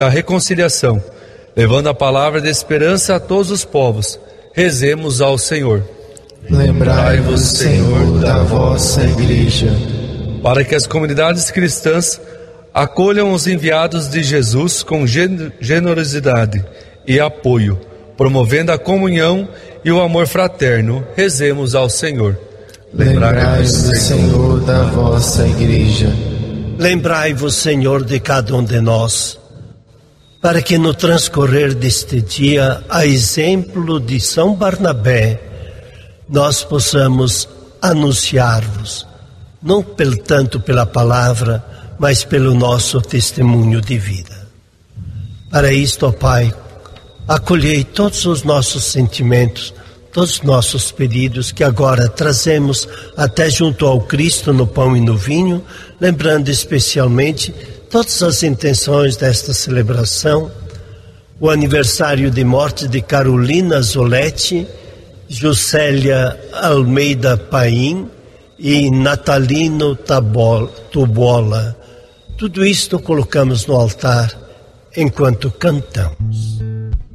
a reconciliação, levando a palavra de esperança a todos os povos. Rezemos ao Senhor. Lembrai-vos, Senhor, da vossa Igreja, para que as comunidades cristãs acolham os enviados de Jesus com generosidade e apoio, promovendo a comunhão e o amor fraterno. Rezemos ao Senhor. Lembrai-vos, Senhor, da vossa Igreja. Lembrai-vos, Senhor, de cada um de nós, para que no transcorrer deste dia, a exemplo de São Barnabé, nós possamos anunciar-vos, não tanto pela palavra, mas pelo nosso testemunho de vida. Para isto, ó Pai, acolhei todos os nossos sentimentos, todos os nossos pedidos que agora trazemos até junto ao Cristo no pão e no vinho, lembrando especialmente todas as intenções desta celebração, o aniversário de morte de Carolina Zoletti, Juscelia Almeida Paim e Natalino Tubola. Tudo isto colocamos no altar enquanto cantamos.